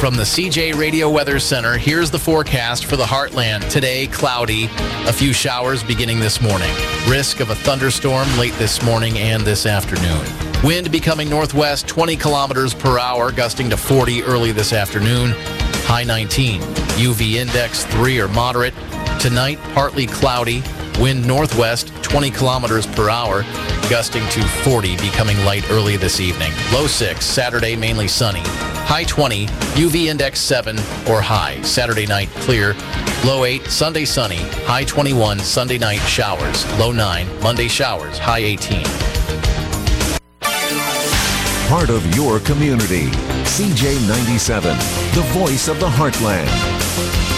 From the CJ Radio Weather Center, here's the forecast for the Heartland. Today, cloudy, a few showers beginning this morning. Risk of a thunderstorm late this morning and this afternoon. Wind becoming northwest 20 kilometers per hour, gusting to 40 early this afternoon. High 19. UV index 3 or moderate. Tonight, partly cloudy. Wind northwest 20 kilometers per hour, gusting to 40, becoming light early this evening. Low 6. Saturday, mainly sunny. High 20, UV index 7 or high. Saturday night, clear. Low 8, Sunday sunny. High 21, Sunday night showers. Low 9, Monday showers. High 18. Part of your community. CJ97, the voice of the Heartland.